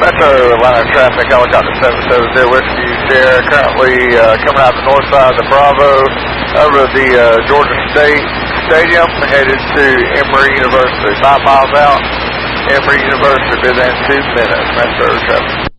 Metro Atlanta traffic, helicopter 770 Whiskey Sierra, currently coming out the north side of the Bravo over the Georgia State Stadium, headed to Emory University. 5 miles out, Emory University, within 2 minutes, Metro traffic.